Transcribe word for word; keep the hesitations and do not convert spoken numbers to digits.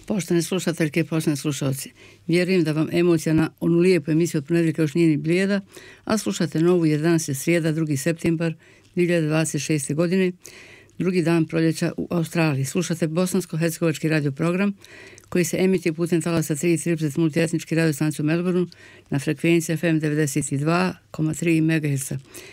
Poštovane slušateljke i poštovani slušalci, vjerujem da vam emocija na onu lijepu emisiju od ponedjeljka još nije ni blijeda, a slušate novu jer danas je srijeda, drugi septembar dvije hiljade dvadeset šeste. godine, drugi dan proljeća u Australiji. Slušate bosansko-hercegovački radio program koji se emituje putem talasa tri trideset multietnički radio stanicu u Melbourneu na frekvenciji F M devedeset dva zarez tri megaherca.